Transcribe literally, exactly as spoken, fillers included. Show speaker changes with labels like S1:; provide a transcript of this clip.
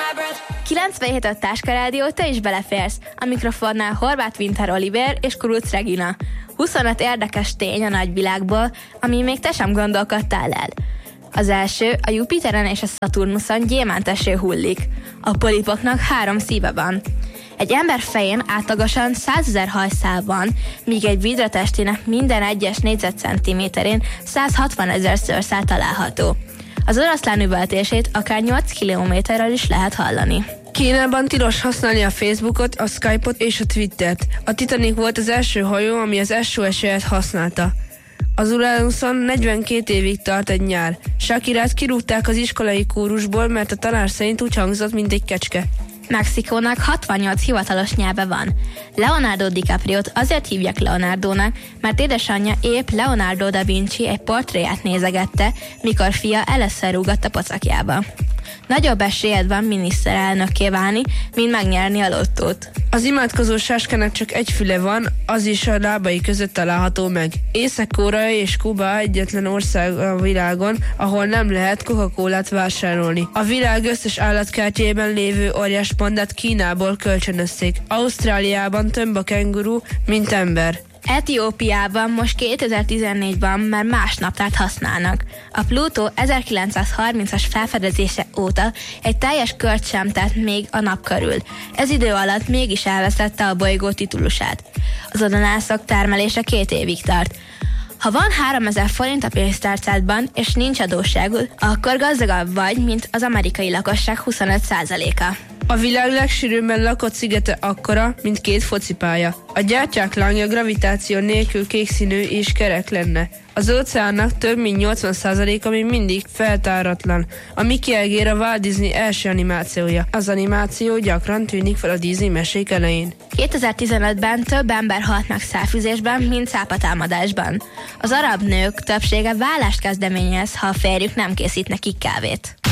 S1: kilencvenhét a Táska Rádió, te is beleférsz. A mikrofonnál Horváth Winter Oliver és Kuruc Regina. huszonöt érdekes tény a nagyvilágból, ami még te sem gondolkodtál el. Az első, a Jupiteren és a Szaturnuszon gyémánteső hullik. A polipoknak három szíve van. Egy ember fején átlagosan százezer hajszál van, míg egy vidra testének minden egyes négyzetcentiméterén száz hatvan ezer szőrszál található. Az oroszlán üvöltését akár nyolc kilométerrel is lehet hallani.
S2: Kínában tilos használni a Facebookot, a Skype-ot és a Twittert. A Titanic volt az első hajó, ami az es o es-et használta. Az Uranuszon negyvenkét évig tart egy nyár. Shakirát kirúgták az iskolai kórusból, mert a tanár szerint úgy hangzott, mint egy kecske.
S1: Mexikónak hatvannyolc hivatalos nyelve van. Leonardo DiCapriót azért hívják Leonardónak, mert édesanyja épp Leonardo da Vinci egy portréját nézegette, mikor fia először rúgott a pocakjába. Nagyobb esélyed van miniszterelnökké válni, mint megnyerni a lottót.
S2: Az imádkozó sáskának csak egy füle van, az is a lábai között található meg. Észak-Korea és Kuba egyetlen ország a világon, ahol nem lehet Coca-Colát vásárolni. A világ összes állatkertjében lévő óriás pandát Kínából kölcsönözték. Ausztráliában több a kenguru, mint ember.
S1: Etiópiában most kétezer-tizennégyben már más naptárt használnak. A Plutó ezerkilencszázharmincas felfedezése óta egy teljes kört sem tett még a nap körül. Ez idő alatt mégis elvesztette a bolygó titulusát. Az adanászok termelése két évig tart. Ha van háromezer forint a pénztárcádban, és nincs adósságod, akkor gazdagabb vagy, mint az amerikai lakosság huszonöt százaléka.
S2: A világ legsűrűbben lakott szigete akkora, mint két focipálya. A gyertyák lángja gravitáció nélkül kékszínű és kerek lenne. Az óceánnak több mint nyolcvan százaléka még mindig feltáratlan. A Mickey egér a Walt Disney első animációja. Az animáció gyakran tűnik fel a Disney mesék elején.
S1: kétezer-tizenötben több ember halt meg szárfüzésben, mint cápatámadásban. Az arab nők többsége vállást kezdeményez, ha a férjük nem készít nekik kávét.